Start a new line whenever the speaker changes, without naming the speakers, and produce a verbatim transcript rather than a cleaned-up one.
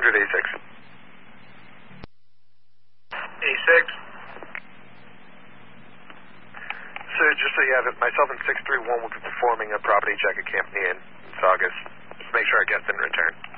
hundred A six.
A six.
Sir, just so you have it, myself and six three one will be performing a property check at Camp Nean in Saugus. Just make sure our guest didn't return.